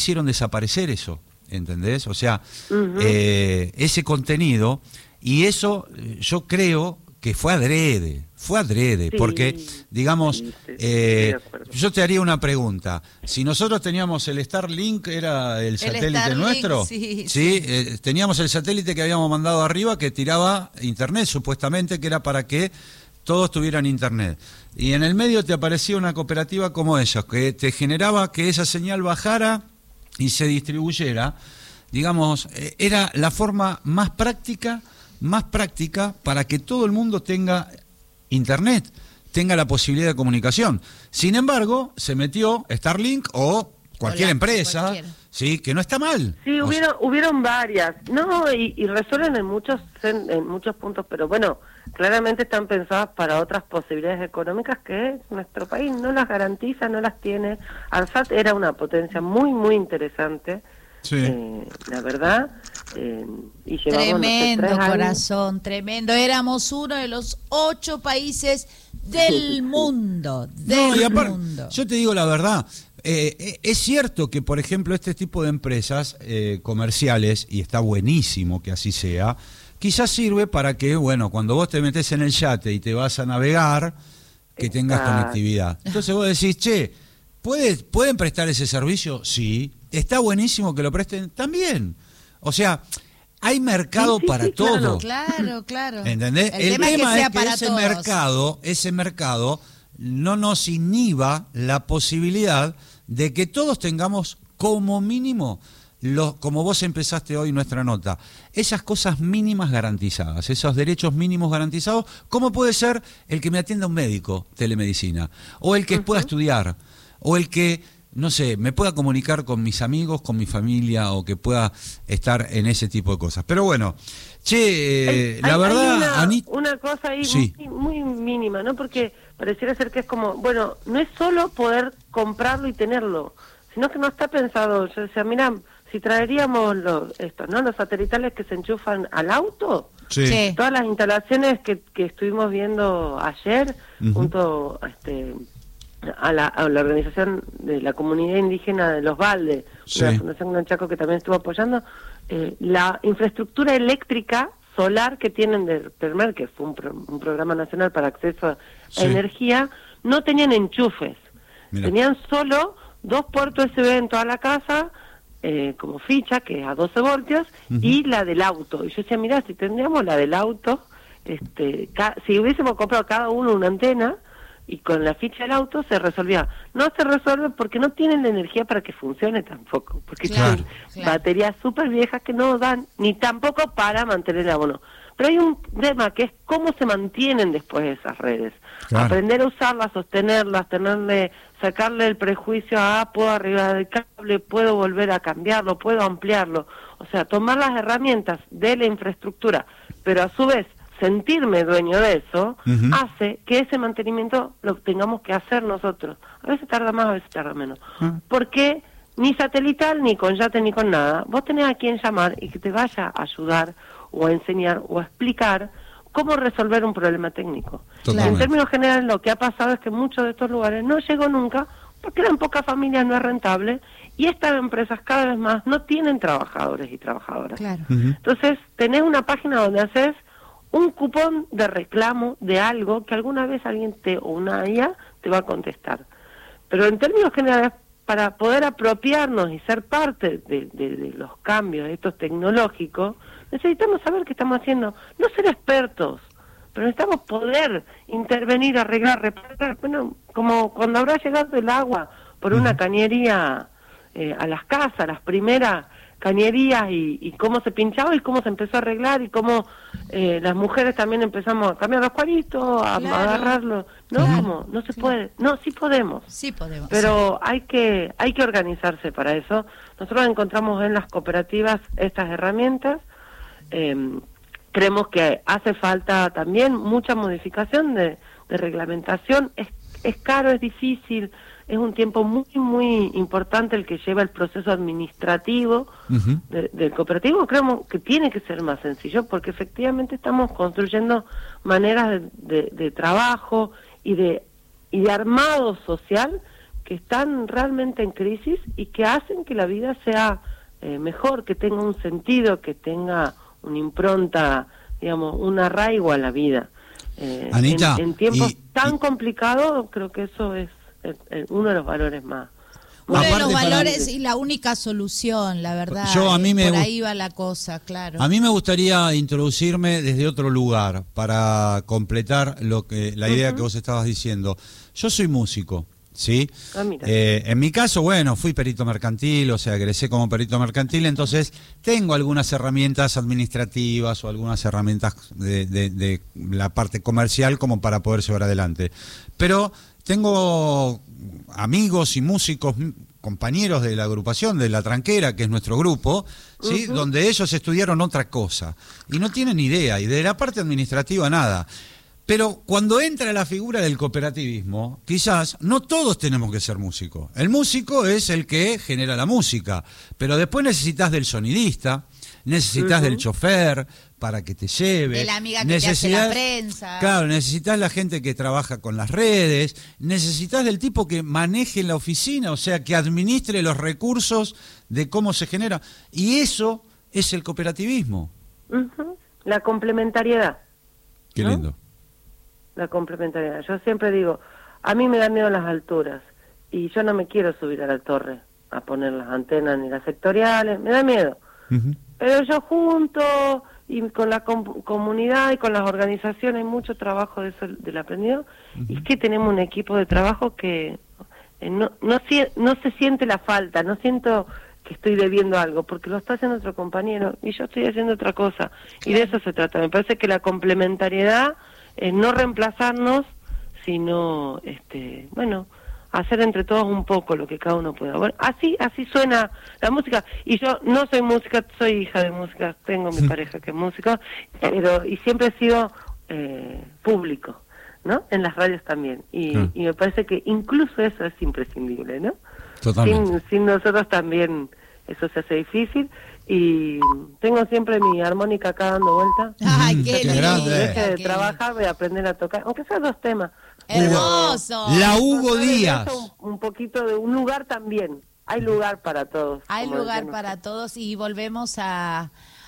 hicieron desaparecer eso, ¿entendés? O sea, ese contenido, y eso yo creo que fue adrede, Sí, porque, digamos, sí, estoy de acuerdo. yo te haría una pregunta. Si nosotros teníamos el Starlink, ¿era el satélite Starlink, nuestro? sí. Teníamos el satélite que habíamos mandado arriba que tiraba internet, supuestamente, que era para que todos tuvieran internet. Y en el medio te aparecía una cooperativa como ella, que te generaba que esa señal bajara y se distribuyera. Digamos, era la forma más práctica para que todo el mundo tenga internet, tenga la posibilidad de comunicación. Sin embargo, se metió Starlink o cualquier empresa, cualquiera. sí, que no está mal. Sí, hubieron varias, no, y resuelven en muchos puntos, pero bueno, claramente están pensadas para otras posibilidades económicas que nuestro país no las garantiza, no las tiene. ARSAT era una potencia muy, muy interesante, la verdad, y llevamos, Tremendo, no sé, 3 años. corazón, tremendo. Éramos uno de los 8 países del mundo, No, y del aparte, mundo. yo te digo la verdad, es cierto que, por ejemplo, este tipo de empresas comerciales, y está buenísimo que así sea, quizás sirve para que, bueno, cuando vos te metés en el yate y te vas a navegar, que tengas conectividad. Entonces vos decís, che, ¿pueden prestar ese servicio? Sí. ¿Está buenísimo que lo presten? También. O sea, hay mercado para todo. Claro. ¿Entendés? El tema es que ese mercado no nos inhiba la posibilidad de que todos tengamos como mínimo, como vos empezaste hoy nuestra nota, esas cosas mínimas garantizadas, esos derechos mínimos garantizados, como puede ser el que me atienda un médico, telemedicina, o el que pueda estudiar, o el que, no sé, me pueda comunicar con mis amigos, con mi familia, o que pueda estar en ese tipo de cosas. Pero bueno, la verdad, hay una cosa ahí muy mínima, ¿no? Porque pareciera ser que es como, bueno, no es solo poder comprarlo y tenerlo, sino que no está pensado. Yo decía, mira, si traeríamos los satelitales que se enchufan al auto, todas las instalaciones que estuvimos viendo ayer, junto a la organización de la comunidad indígena de Los Valdes, una fundación Gran Chaco que también estuvo apoyando, la infraestructura eléctrica solar que tienen de PERMER, que fue un programa nacional para acceso a energía, no tenían enchufes. Mirá. Tenían solo 2 puertos USB en toda la casa, como ficha, que es a 12 voltios, y la del auto. Y yo decía, mirá, si tendríamos la del auto, si hubiésemos comprado cada uno una antena, y con la ficha del auto se resolvía. No se resuelve porque no tienen la energía para que funcione tampoco, porque tienen baterías súper viejas que no dan, ni tampoco para mantener el abono. Pero hay un tema que es cómo se mantienen después esas redes. Aprender a usarlas, sostenerlas, sacarle el prejuicio a puedo arreglar el cable, puedo volver a cambiarlo, puedo ampliarlo. O sea, tomar las herramientas de la infraestructura, pero a su vez sentirme dueño de eso, hace que ese mantenimiento lo tengamos que hacer nosotros. A veces tarda más, a veces tarda menos. Porque ni satelital, ni con yate, ni con nada, vos tenés a quien llamar y que te vaya a ayudar o a enseñar o a explicar cómo resolver un problema técnico. En términos generales, lo que ha pasado es que muchos de estos lugares no llegó nunca porque eran pocas familias, no es rentable, y estas empresas cada vez más no tienen trabajadores y trabajadoras. Entonces, tenés una página donde haces un cupón de reclamo de algo que alguna vez alguien o una IA te va a contestar. Pero en términos generales, para poder apropiarnos y ser parte de los cambios estos tecnológicos, necesitamos saber qué estamos haciendo, no ser expertos, pero necesitamos poder intervenir, arreglar, reparar. Bueno, como cuando habrá llegado el agua por una cañería a las casas, las primeras cañerías, y cómo se pinchaba y cómo se empezó a arreglar, y cómo las mujeres también empezamos a cambiar los cuaritos, a agarrarlo. No, como no se puede. No, sí podemos. Pero hay que organizarse para eso. Nosotros encontramos en las cooperativas estas herramientas. Creemos que hace falta también mucha modificación de reglamentación. Es caro, es difícil, es un tiempo muy, muy importante el que lleva el proceso administrativo del cooperativo. Creemos que tiene que ser más sencillo porque efectivamente estamos construyendo maneras de trabajo y de armado social que están realmente en crisis y que hacen que la vida sea mejor, que tenga un sentido, que tenga una impronta, digamos, un arraigo a la vida. Anita, en tiempos tan complicados, creo que eso es uno de los valores más. Uno de los valores y la única solución, la verdad. Por ahí va la cosa, claro. A mí me gustaría introducirme desde otro lugar para completar la idea que vos estabas diciendo. Yo soy músico, ¿sí? En mi caso, bueno, fui perito mercantil, o sea, egresé como perito mercantil, entonces tengo algunas herramientas administrativas o algunas herramientas de la parte comercial como para poder llevar adelante. Pero tengo amigos y músicos, compañeros de la agrupación de La Tranquera, que es nuestro grupo, ¿sí? Donde ellos estudiaron otra cosa y no tienen idea, y de la parte administrativa nada. Pero cuando entra la figura del cooperativismo, quizás no todos tenemos que ser músicos. El músico es el que genera la música, pero después necesitas del sonidista, necesitas del chofer para que te lleve, de la amiga que te hace la prensa. Claro, necesitas la gente que trabaja con las redes, necesitas del tipo que maneje la oficina, o sea, que administre los recursos de cómo se genera. Y eso es el cooperativismo. La complementariedad. Qué lindo. La complementariedad. Yo siempre digo, a mí me da miedo las alturas y yo no me quiero subir a la torre a poner las antenas ni las sectoriales, me da miedo. Pero yo junto y con la comunidad y con las organizaciones hay mucho trabajo de eso, del aprendido, y es que tenemos un equipo de trabajo que no se siente la falta, no siento que estoy debiendo algo, porque lo está haciendo otro compañero y yo estoy haciendo otra cosa, y de eso se trata. Me parece que la complementariedad es no reemplazarnos, sino hacer entre todos un poco lo que cada uno pueda. Bueno, así suena la música. Y yo no soy música, soy hija de música, tengo mi pareja que es música, y siempre he sido público, ¿no? En las radios también. Y me parece que incluso eso es imprescindible, ¿no? Totalmente. Sin nosotros también eso se hace difícil. Y tengo siempre mi armónica acá dando vuelta. ¡Ay, qué lindo! Deje de trabajar, voy a aprender a tocar, aunque sea 2 temas. ¡Hermoso! La Hugo Díaz. Un poquito de un lugar también. Hay lugar para todos. Hay lugar para todos, y volvemos a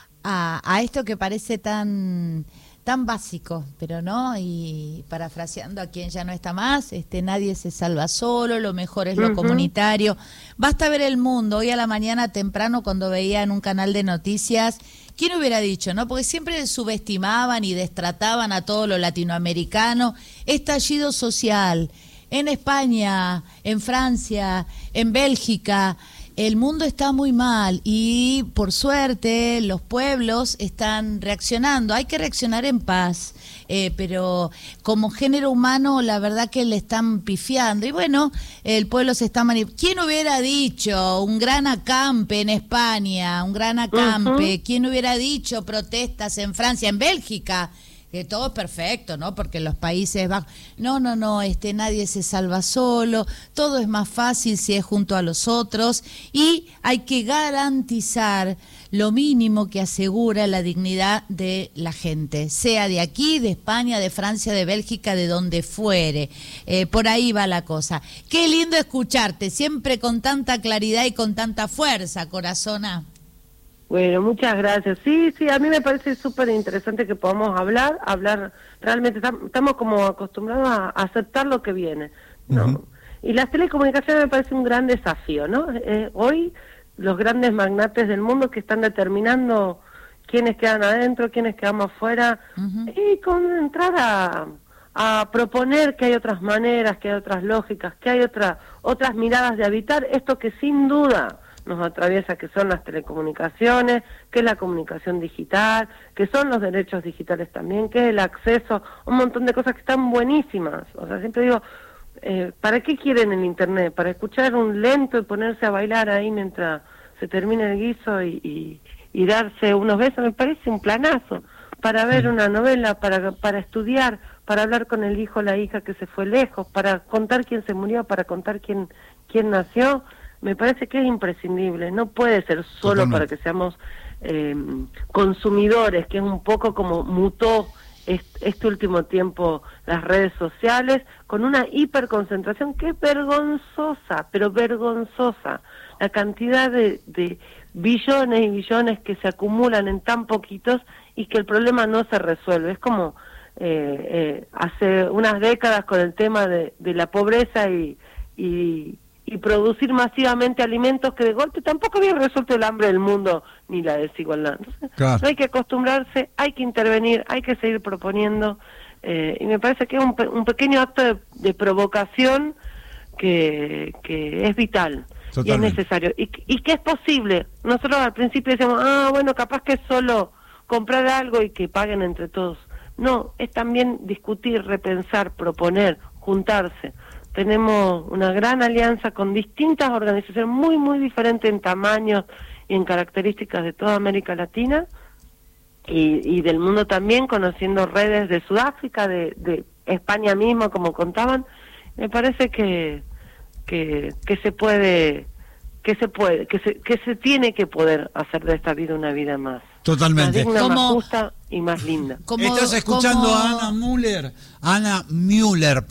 esto que parece tan básico, pero no, y parafraseando a quien ya no está más, nadie se salva solo, lo mejor es lo comunitario. Basta ver el mundo. Hoy a la mañana temprano, cuando veía en un canal de noticias, ¿quién hubiera dicho, no? Porque siempre subestimaban y destrataban a todo lo latinoamericano. Estallido social en España, en Francia, en Bélgica. El mundo está muy mal y, por suerte, los pueblos están reaccionando. Hay que reaccionar en paz, pero como género humano, la verdad que le están pifiando. Y bueno, el pueblo se está manipulando. ¿Quién hubiera dicho un gran acampe en España, un gran acampe? ¿Quién hubiera dicho protestas en Francia, en Bélgica? Que todo es perfecto, ¿no? Porque los Países Bajos... No, nadie se salva solo, todo es más fácil si es junto a los otros, y hay que garantizar lo mínimo que asegura la dignidad de la gente, sea de aquí, de España, de Francia, de Bélgica, de donde fuere. Por ahí va la cosa. Qué lindo escucharte, siempre con tanta claridad y con tanta fuerza, corazona. Bueno, muchas gracias. Sí, a mí me parece súper interesante que podamos hablar, realmente estamos como acostumbrados a aceptar lo que viene, ¿no? Y las telecomunicaciones me parece un gran desafío, ¿no? Hoy los grandes magnates del mundo que están determinando quiénes quedan adentro, quiénes quedamos afuera, y con entrar a proponer que hay otras maneras, que hay otras lógicas, que hay otras miradas de habitar esto que sin duda nos atraviesa, que son las telecomunicaciones, que es la comunicación digital, que son los derechos digitales también, que es el acceso, un montón de cosas que están buenísimas. O sea, siempre digo, ¿para qué quieren el Internet? ¿Para escuchar un lento y ponerse a bailar ahí mientras se termina el guiso y darse unos besos? Me parece un planazo. Para ver una novela, para estudiar, para hablar con el hijo o la hija que se fue lejos, para contar quién se murió, para contar quién nació. Me parece que es imprescindible, no puede ser solo para que seamos consumidores, que es un poco como mutó este último tiempo las redes sociales, con una hiperconcentración que es vergonzosa, pero vergonzosa. La cantidad de billones y billones que se acumulan en tan poquitos y que el problema no se resuelve. Es como hace unas décadas con el tema de la pobreza y producir masivamente alimentos que de golpe tampoco habían resuelto el hambre del mundo ni la desigualdad. Entonces, claro, no hay que acostumbrarse, hay que intervenir, hay que seguir proponiendo, y me parece que es un pequeño acto de provocación que es vital. Totalmente. Y es necesario, y que es posible. Nosotros al principio decíamos, bueno, capaz que es solo comprar algo y que paguen entre todos. No, es también discutir, repensar, proponer, juntarse. Tenemos una gran alianza con distintas organizaciones muy, muy diferentes en tamaño y en características de toda América Latina y del mundo también, conociendo redes de Sudáfrica, de España mismo, como contaban. Me parece que se tiene que poder hacer de esta vida una vida más. Totalmente. Más digna, más justa y más linda. Estás escuchando a Ana Müller, Ana Müller.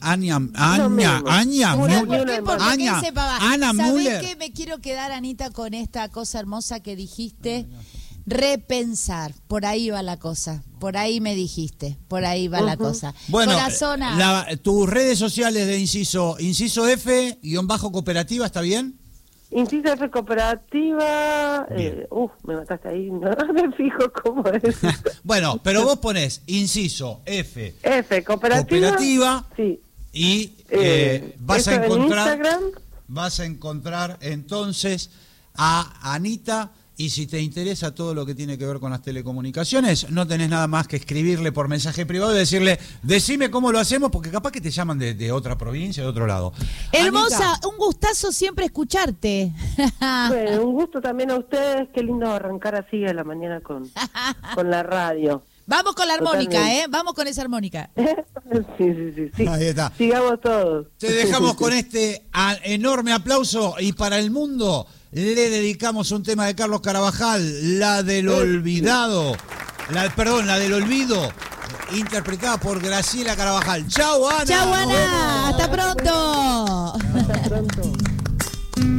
¿Sabés qué? Me quiero quedar, Anita, con esta cosa hermosa que dijiste. Repensar, por ahí va la cosa, por ahí me dijiste, por ahí va la cosa. Bueno, tus redes sociales de Inciso F _cooperativa, ¿está bien? Inciso F Cooperativa, me mataste ahí, no me fijo cómo es. Bueno, pero vos ponés Inciso F Cooperativa, sí. Y vas a encontrar entonces a Anita. Y si te interesa todo lo que tiene que ver con las telecomunicaciones, no tenés nada más que escribirle por mensaje privado y decirle, decime cómo lo hacemos, porque capaz que te llaman de otra provincia, de otro lado. Hermosa, Anita, un gustazo siempre escucharte. Bueno, un gusto también a ustedes, qué lindo arrancar así a la mañana con la radio. Vamos con la armónica, vamos con esa armónica. Sí. Ahí está. Sigamos todos. Te dejamos con este enorme aplauso y para el mundo le dedicamos un tema de Carlos Carabajal, la del olvidado, la del olvido, interpretada por Graciela Carabajal. ¡Chau, Ana! ¡Chau, Ana! ¡Hasta pronto! Hasta pronto.